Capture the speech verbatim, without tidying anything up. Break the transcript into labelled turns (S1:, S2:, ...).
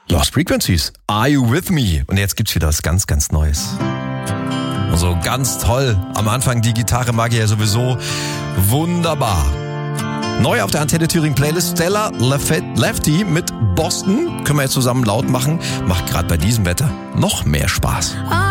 S1: Lost Frequencies. Are You With Me? Und jetzt gibt's wieder was ganz, ganz Neues. Und so ganz toll. Am Anfang die Gitarre mag ich ja sowieso. Wunderbar. Neu auf der Antenne Thüringen Playlist Stella Lefty mit Boston. Können wir jetzt zusammen laut machen. Macht gerade bei diesem Wetter noch mehr Spaß.